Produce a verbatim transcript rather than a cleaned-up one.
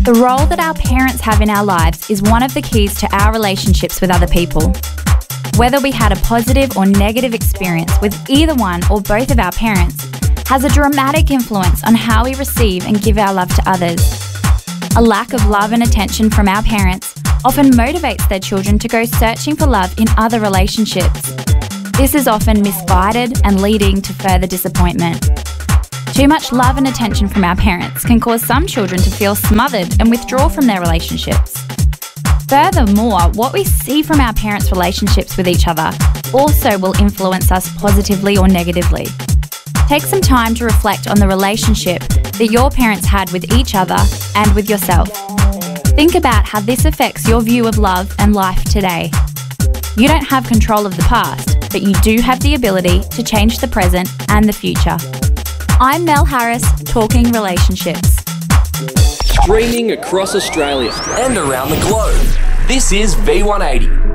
The role that our parents have in our lives is one of the keys to our relationships with other people. Whether we had a positive or negative experience with either one or both of our parents has a dramatic influence on how we receive and give our love to others. A lack of love and attention from our parents often motivates their children to go searching for love in other relationships. This is often misguided and leading to further disappointment. Too much love and attention from our parents can cause some children to feel smothered and withdraw from their relationships. Furthermore, what we see from our parents' relationships with each other also will influence us positively or negatively. Take some time to reflect on the relationship that your parents had with each other and with yourself. Think about how this affects your view of love and life today. You don't have control of the past, but you do have the ability to change the present and the future. I'm Mel Harris, talking relationships. Streaming across Australia and around the globe. This is V one eighty.